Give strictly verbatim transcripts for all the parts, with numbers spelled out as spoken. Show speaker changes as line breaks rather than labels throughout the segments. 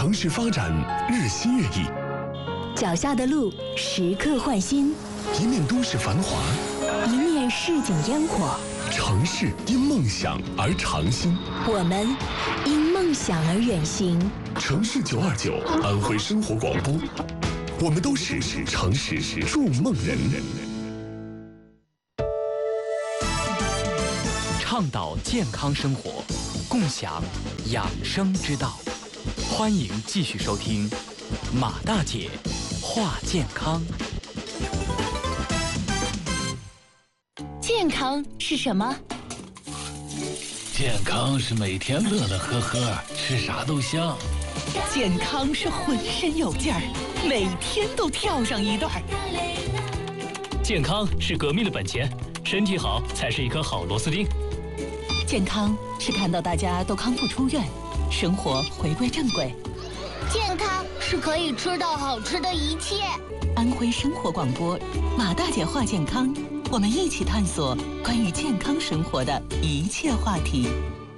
城市发展日新月异，
脚下的路时刻换新，
一面都市繁华，
一面市井烟火。
城市因梦想而长新，
我们因梦想而远行。
城市九二九安徽生活广播，我们都是城市筑梦人。
倡导健康生活，共享养生之道。欢迎继续收听马大姐话健康。
健康是什么？
健康是每天乐乐呵呵，吃啥都香。
健康是浑身有劲儿，每天都跳上一段。
健康是革命的本钱，身体好才是一颗好螺丝钉。
健康是看到大家都康复出院，生活回归正轨。
健康是可以吃到好吃的一切。
安徽生活广播，马大姐话健康，我们一起探索关于健康生活的一切话题。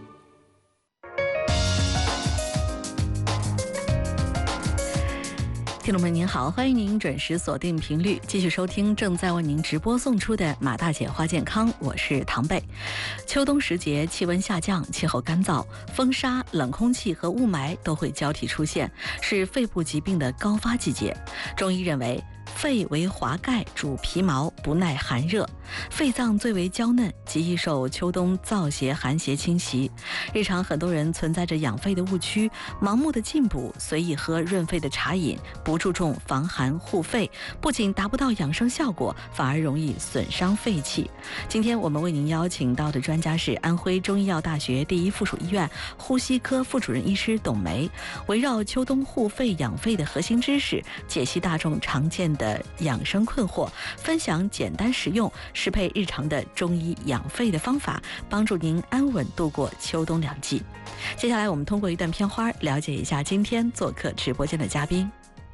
听众朋友您好，欢迎您准时锁定频率，继续收听正在为您直播送出的马大姐话健康，我是唐贝。秋冬时节，气温下降，气候干燥，风沙、冷空气和雾霾都会交替出现，是肺部疾病的高发季节。中医认为，肺为华盖，主皮毛，不耐寒热，肺脏最为娇嫩，极易受秋冬燥邪、寒邪侵袭。日常很多人存在着养肺的误区，盲目的进补，随意喝润肺的茶饮，不注重防寒护肺，不仅达不到养生效果，反而容易损伤肺气。今天我们为您邀请到的专家是安徽中医药大学第一附属医院呼吸科副主任医师董梅，围绕秋冬护肺养肺的核心知识，解析大众常见的养生困惑，分享简单实用、适配日常的中医养肺的方法，帮助您安稳度过秋冬两季。接下来我们通过一段片花了解一下今天做客直播间的嘉宾。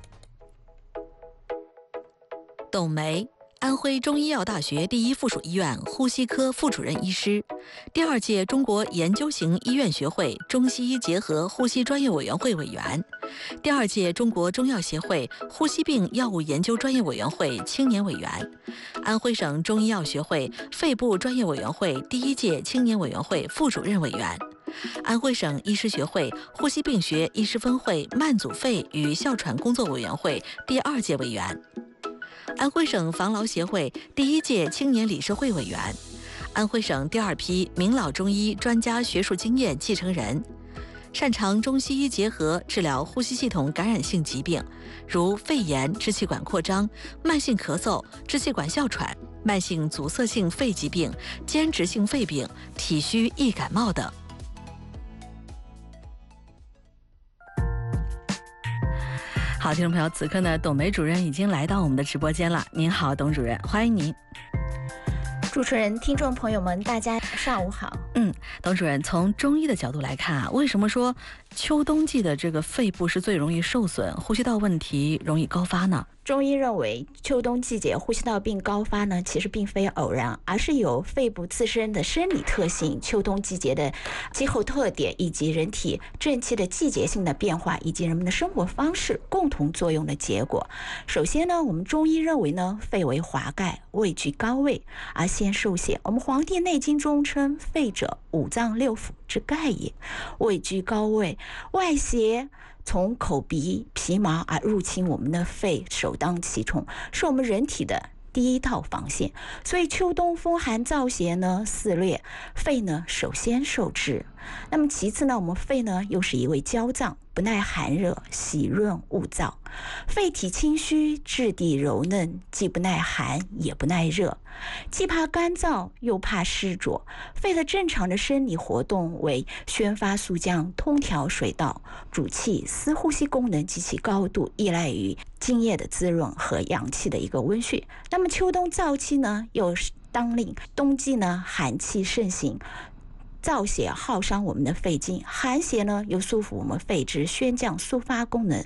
董梅，安徽中医药大学第一附属医院呼吸科副主任医师，第二届中国研究型医院学会中西医结合呼吸专业委员会委员，第二届中国中药协会呼吸病药物研究专业委员会青年委员，安徽省中医药学会肺部专业委员会第一届青年委员会副主任委员，安徽省医师学会呼吸病学医师分会慢阻肺与哮喘工作委员会第二届委员，安徽省防痨协会第一届青年理事会委员，安徽省第二批名老中医专家学术经验继承人，擅长中西医结合治疗呼吸系统感染性疾病，如肺炎、支气管扩张、慢性咳嗽、支气管哮喘、慢性阻塞性肺疾病、间质性肺病、体虚易感冒等。好，听众朋友，此刻呢，董梅主任已经来到我们的直播间了。您好，董主任，欢迎您。
主持人、听众朋友们，大家上午好。
嗯，董主任，从中医的角度来看啊，为什么说秋冬季的这个肺部是最容易受损，呼吸道问题容易高发呢？
中医认为，秋冬季节呼吸道病高发呢，其实并非偶然，而是由肺部自身的生理特性、秋冬季节的气候特点，以及人体正气的季节性的变化，以及人们的生活方式共同作用的结果。首先呢，我们中医认为呢，肺为华盖，位居高位，而先受邪。我们《黄帝内经》中称肺者，五脏六腑之盖也，位居高位，外邪从口鼻皮毛而入侵我们的肺，首当其冲，是我们人体的第一道防线。所以秋冬风寒燥邪呢肆虐，肺呢首先受之。那么其次呢，我们肺呢又是一位娇脏，不耐寒热，喜润恶燥。肺体清虚，质地柔嫩，既不耐寒也不耐热，既怕干燥又怕湿浊。肺的正常的生理活动为宣发肃降，通调水道，主气司呼吸功能及其高度依赖于津液的滋润和阳气的一个温煦。那么秋冬燥气呢，又当令冬季呢寒气盛行，燥邪耗伤我们的肺经，寒邪呢又束缚我们肺之宣降抒发功能。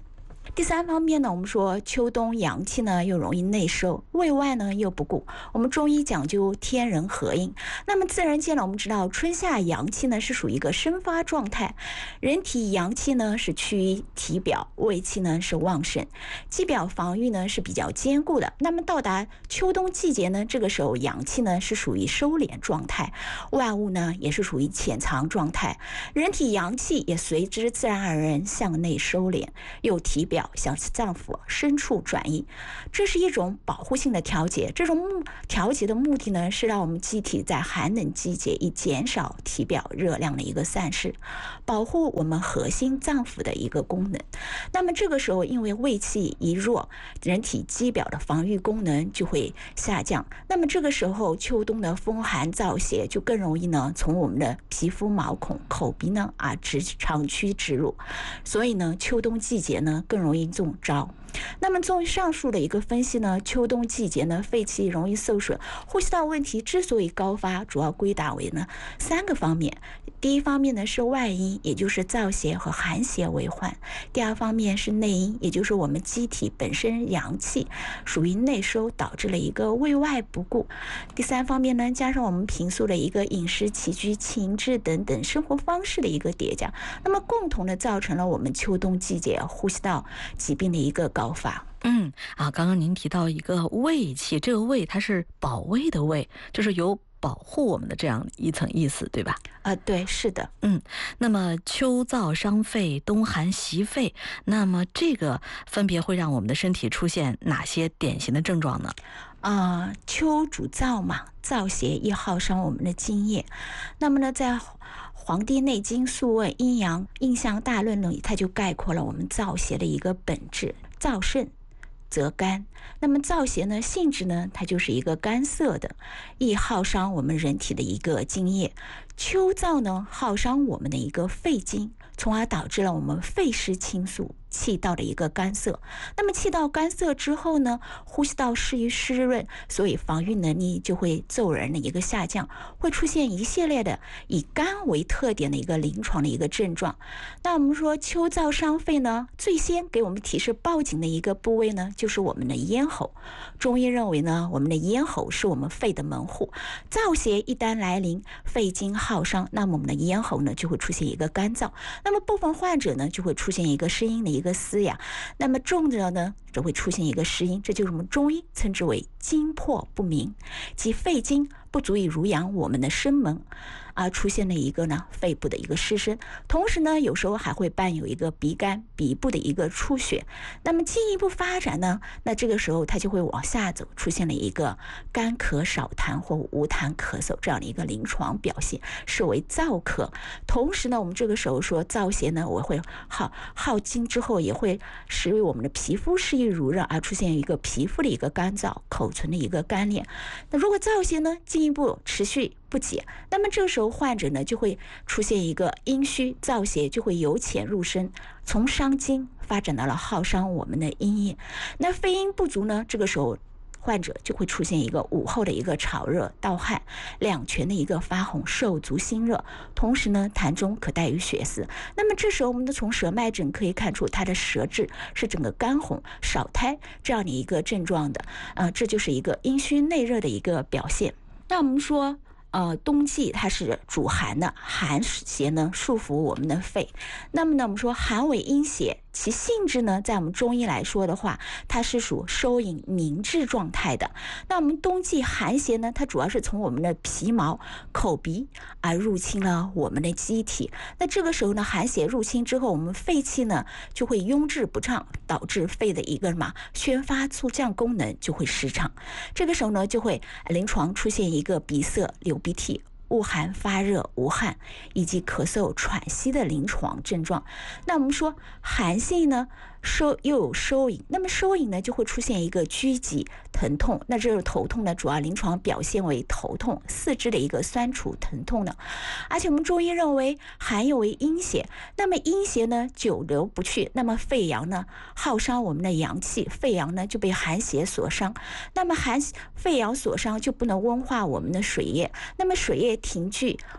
第三方面呢，我们说秋冬阳气呢又容易内收，胃外呢又不顾。我们中医讲究天人合应，那么自然界呢，我们知道春夏阳气呢是属于一个生发状态，人体阳气呢是趋于体表，胃气呢是旺盛，肌表防御呢是比较坚固的。那么到达秋冬季节呢，这个时候阳气呢是属于收敛状态，万物呢也是属于潜藏状态，人体阳气也随之自然而然向内收敛，由体表向脏腑深处转移，这是一种保护性的调节。这种调节的目的呢，是让我们机体在寒冷季节以减少体表热量的一个散失，保护我们核心脏腑的一个功能。那么这个时候，因为胃气一弱，人体肌表的防御功能就会下降。那么这个时候，秋冬的风寒燥邪就更容易呢从我们的皮肤毛孔、口鼻呢啊直长驱直入，所以呢，秋冬季节呢更容易中招。那么从上述的一个分析呢，秋冬季节呢肺气容易受损，呼吸道问题之所以高发，主要归纳为呢三个方面。第一方面呢是外因，也就是燥邪和寒邪为患；第二方面是内因，也就是我们机体本身阳气属于内收，导致了一个胃外不顾；第三方面呢，加上我们平素的一个饮食起居、情志等等生活方式的一个叠加，那么共同的造成了我们秋冬季节呼吸道疾病的一个高发。
嗯啊，刚刚您提到一个胃气，这个胃它是保卫的胃，就是有保护我们的这样一层意思，对吧？
啊、呃，对，是的。
嗯，那么秋燥伤肺，冬寒袭肺，那么这个分别会让我们的身体出现哪些典型的症状呢？
啊、呃，秋主燥嘛，燥邪易耗伤我们的津液。那么呢，在《黄帝内经·素问·阴阳应象大论》里，它就概括了我们燥邪的一个本质：燥盛则干。那么燥邪呢，性质呢，它就是一个干涩的，易耗伤我们人体的一个津液。秋燥呢，耗伤我们的一个肺经，从而导致了我们肺湿侵肃，气道的一个干涩。那么气道干涩之后呢，呼吸道失于湿润，所以防御能力就会骤然的一个下降，会出现一系列的以干为特点的一个临床的一个症状。那我们说秋燥伤肺呢，最先给我们提示报警的一个部位呢，就是我们的咽喉。中医认为呢，我们的咽喉是我们肺的门户，燥邪一旦来临，肺经耗伤，那么我们的咽喉呢就会出现一个干燥，那么部分患者呢就会出现一个声音的一个嘶哑，那么重者呢则会出现一个失音，这就是我们中医称之为经魄不明，即肺经不足以濡养我们的声门，而出现了一个呢肺部的一个失声，同时呢有时候还会伴有一个鼻干、鼻部的一个出血。那么进一步发展呢，那这个时候它就会往下走，出现了一个干咳少痰或无痰咳嗽这样的一个临床表现，视为燥咳。同时呢，我们这个时候说燥邪呢，我会耗耗精之后，也会使为我们的皮肤失于濡热，而出现一个皮肤的一个干燥、口唇的一个干裂。那如果燥邪呢进一步持续不解，那么这个时候患者呢就会出现一个阴虚，燥邪就会由浅入深，从伤津发展到了耗伤我们的阴液。那肺阴不足呢，这个时候患者就会出现一个午后的一个潮热盗汗，两拳的一个发红，手足心热，同时呢痰中可带于血丝。那么这时候我们的从舌脉诊可以看出他的舌质是整个干红少苔这样的一个症状的，呃，这就是一个阴虚内热的一个表现。那我们说呃，冬季它是主寒的，寒邪呢束缚我们的肺。那么呢，我们说寒为阴邪，其性质呢，在我们中医来说的话，它是属收引凝滞状态的。那我们冬季寒邪呢，它主要是从我们的皮毛、口鼻而入侵了我们的机体。那这个时候呢，寒邪入侵之后，我们肺气呢就会壅滞不畅，导致肺的一个什么宣发促降功能就会失常。这个时候呢，就会临床出现一个鼻塞、流鼻涕、恶寒发热无汗以及咳嗽喘息的临床症状。那我们说寒性呢收又有收引，那么收引呢就会出现一个拘急疼痛，那这个头痛呢主要临床表现为头痛、四肢的一个酸楚疼痛呢。而且我们中医认为寒又为阴邪，那么阴邪呢久留不去，那么肺阳呢耗伤我们的阳气，肺阳呢就被寒邪所伤，那么寒肺阳所伤就不能温化我们的水液，那么水液停聚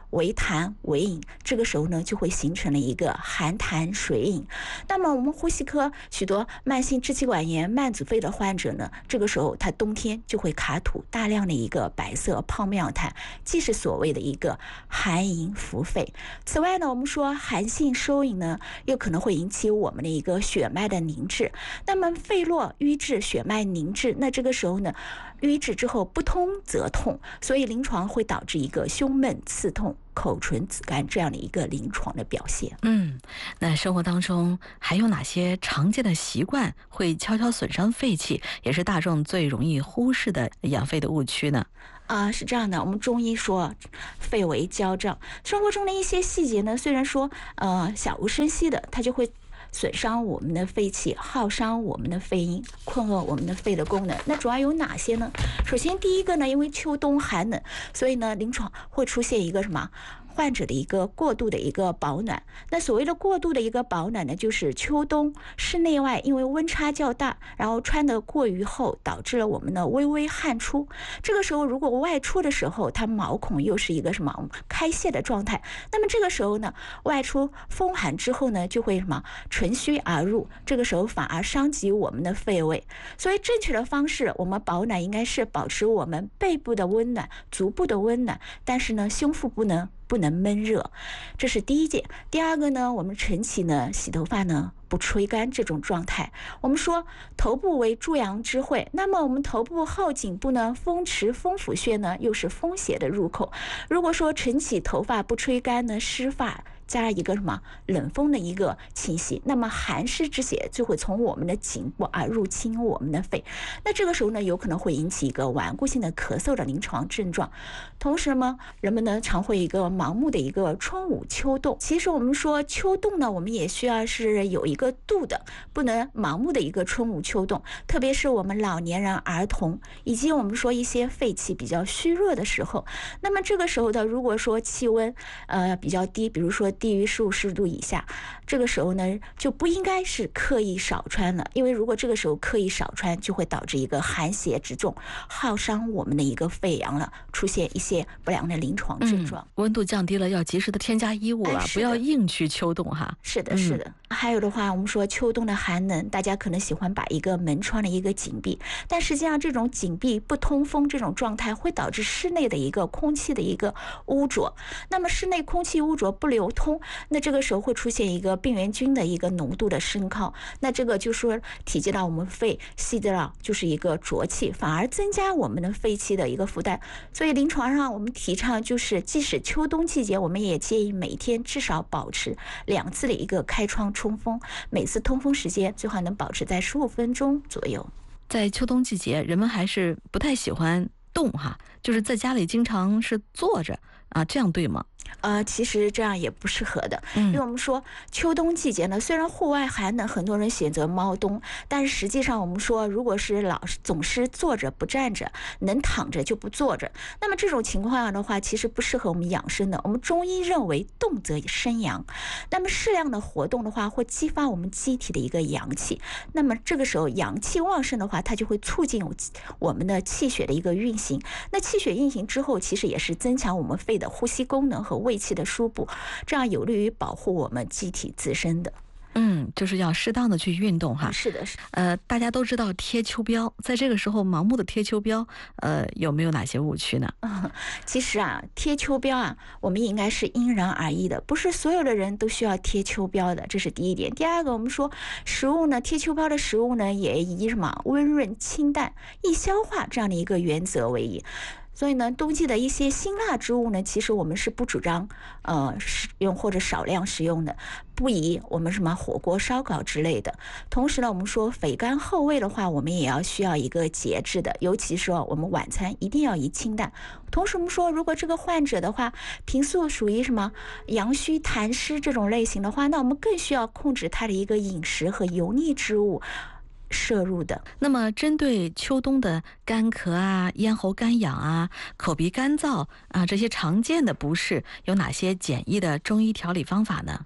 为痰为饮，这个时候呢就会形成了一个寒痰水饮。那么我们呼吸科许多慢性支气管炎、慢阻肺的患者呢，这个时候他冬天就会卡吐大量的一个白色泡沫痰，即是所谓的一个寒饮伏肺。此外呢，我们说寒性收饮呢，又可能会引起我们的一个血脉的凝滞。那么肺络瘀滞，血脉凝滞，那这个时候呢，瘀滞之后不通则痛，所以临床会导致一个胸闷刺痛、口唇紫干这样的一个临床的表现。
嗯，那生活当中还有哪些常见的习惯会悄悄损伤肺气，也是大众最容易忽视的养肺的误区呢？
啊、呃，是这样的，我们中医说肺为焦脏，生活中的一些细节呢，虽然说呃小无声息的，它就会损伤我们的肺气，耗伤我们的肺阴，困厄我们的肺的功能。那主要有哪些呢？首先第一个呢，因为秋冬寒冷，所以呢临床会出现一个什么患者的一个过度的一个保暖。那所谓的过度的一个保暖呢，就是秋冬室内外因为温差较大，然后穿得过于厚，导致了我们的微微汗出。这个时候如果外出的时候，它毛孔又是一个什么开泄的状态，那么这个时候呢，外出风寒之后呢，就会什么乘虚而入，这个时候反而伤及我们的肺胃。所以正确的方式，我们保暖应该是保持我们背部的温暖、足部的温暖，但是呢，胸腹不能不能闷热，这是第一件。第二个呢，我们晨起呢，洗头发呢不吹干这种状态。我们说头部为诸阳之会，那么我们头部后颈部呢，风池、风府穴呢，又是风邪的入口。如果说晨起头发不吹干呢，湿发加一个什么冷风的一个侵袭，那么寒湿之邪就会从我们的颈部而入侵我们的肺，那这个时候呢，有可能会引起一个顽固性的咳嗽的临床症状。同时呢，人们呢常会一个盲目的一个春捂秋冻。其实我们说秋冻呢，我们也需要是有一个度的，不能盲目的一个春捂秋冻。特别是我们老年人、儿童，以及我们说一些肺气比较虚弱的时候，那么这个时候的，如果说气温呃比较低，比如说低于十五摄氏度以下，这个时候呢就不应该是刻意少穿了，因为如果这个时候刻意少穿，就会导致一个寒邪之重，耗伤我们的一个肺阳了，出现一些不良的临床症状。
嗯、温度降低了，要及时的添加衣物了，哎、不要硬去秋冻哈。
是的，是的。嗯、还有的话，我们说秋冬的寒冷，大家可能喜欢把一个门窗的一个紧闭，但实际上这种紧闭不通风这种状态会导致室内的一个空气的一个污浊，那么室内空气污浊不流通，那这个时候会出现一个病原菌的一个浓度的升高，那这个就说体积到我们肺吸得到就是一个浊气，反而增加我们的肺气的一个负担。所以临床上我们提倡就是，即使秋冬季节，我们也建议每天至少保持两次的一个开窗通风，每次通风时间最好能保持在十五分钟左右。
在秋冬季节，人们还是不太喜欢动哈，就是在家里经常是坐着啊，这样对吗？
呃，其实这样也不适合的，因为我们说秋冬季节呢，虽然户外寒冷，很多人选择猫冬，但是实际上我们说，如果是老总是坐着不站着，能躺着就不坐着，那么这种情况下的话，其实不适合我们养生的。我们中医认为动则生阳，那么适量的活动的话，会激发我们机体的一个阳气，那么这个时候阳气旺盛的话，它就会促进我们的气血的一个运行。那气血运行之后，其实也是增强我们肺的呼吸功能和胃气的输布，这样有利于保护我们机体自身的。
嗯，就是要适当的去运动哈。
是的，是的。
呃，大家都知道贴秋膘，在这个时候盲目的贴秋膘，呃，有没有哪些误区呢？
嗯，其实啊，贴秋膘啊，我们应该是因人而异的，不是所有的人都需要贴秋膘的，这是第一点。第二个，我们说食物呢，贴秋膘的食物呢，也以什么温润清淡、易消化这样的一个原则为宜。所以呢，冬季的一些辛辣之物呢，其实我们是不主张呃使用或者少量食用的，不宜我们什么火锅、烧烤之类的。同时呢，我们说肥甘厚味的话，我们也要需要一个节制的，尤其说我们晚餐一定要宜清淡。同时我们说，如果这个患者的话，平素属于什么阳虚痰湿这种类型的话，那我们更需要控制他的一个饮食和油腻之物摄入的。
那么针对秋冬的干咳啊、咽喉干痒啊、口鼻干燥啊这些常见的不适，有哪些简易的中医调理方法呢？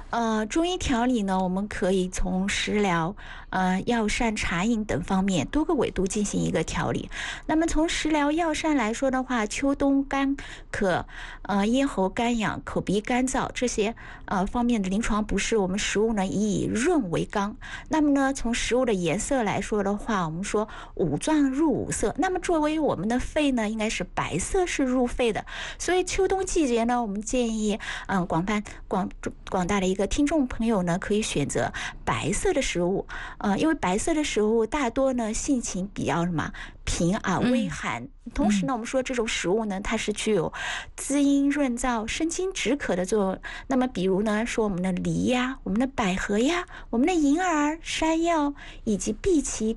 呃，中医调理呢，我们可以从食疗、呃药膳、茶饮等方面多个维度进行一个调理。那么从食疗药膳来说的话，秋冬干渴、呃咽喉干痒、口鼻干燥这些呃方面的临床不适，我们食物呢以润为刚。那么呢，从食物的颜色来说的话，我们说五脏入五色，那么作为我们的肺呢，应该是白色是入肺的。所以秋冬季节呢，我们建议嗯、呃、广泛广广大的一个听众朋友呢，可以选择白色的食物，呃，因为白色的食物大多呢性情比较什么平而微寒。嗯同时呢，我们说这种食物呢，它是具有滋阴润燥、生津止渴的作用。那么，比如呢，说我们的梨呀、我们的百合呀、我们的银耳、山药以及荸荠